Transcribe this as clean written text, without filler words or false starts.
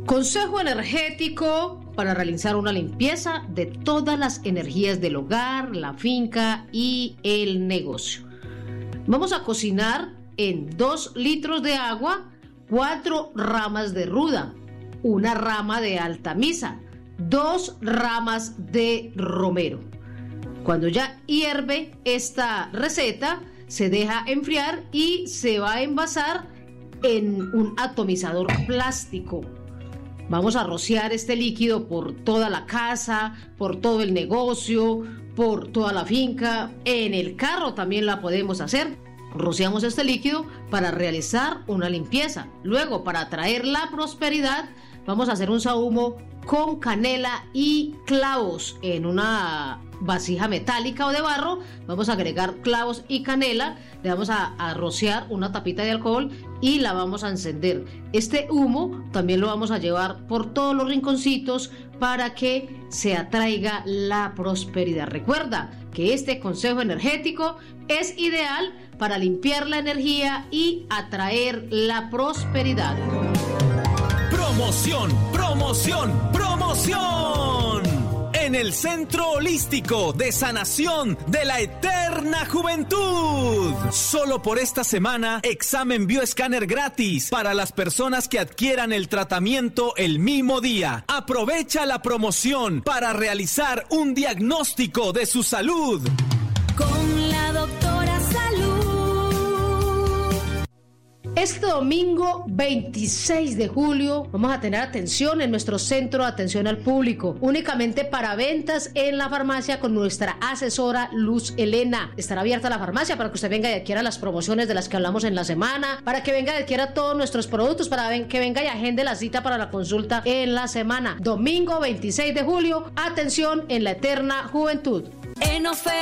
Consejo energético para realizar una limpieza de todas las energías del hogar, la finca y el negocio. Vamos a cocinar en 2 litros de agua 4 ramas de ruda, 1 rama de altamisa, 2 ramas de romero. Cuando ya hierve esta receta, se deja enfriar y se va a envasar en un atomizador plástico. Vamos a rociar este líquido por toda la casa, por todo el negocio, por toda la finca. En el carro también la podemos hacer. Rociamos este líquido para realizar una limpieza. Luego, para atraer la prosperidad, vamos a hacer un sahumo con canela y clavos en una vasija metálica o de barro. Vamos a agregar clavos y canela, le vamos a rociar una tapita de alcohol y la vamos a encender. Este humo también lo vamos a llevar por todos los rinconcitos para que se atraiga la prosperidad. Recuerda que este consejo energético es ideal para limpiar la energía y atraer la prosperidad. Promoción, promoción, promoción. En el Centro Holístico de Sanación de la Eterna Juventud. Solo por esta semana, examen bioescáner gratis para las personas que adquieran el tratamiento el mismo día. Aprovecha la promoción para realizar un diagnóstico de su salud. Con la doctora Salud. Este domingo 26 de julio vamos a tener atención en nuestro centro de atención al público, únicamente para ventas en la farmacia con nuestra asesora Luz Elena. Estará abierta la farmacia para que usted venga y adquiera las promociones de las que hablamos en la semana, para que venga y adquiera todos nuestros productos, para que venga y agende la cita para la consulta en la semana. Domingo 26 de julio, atención en la Eterna Juventud.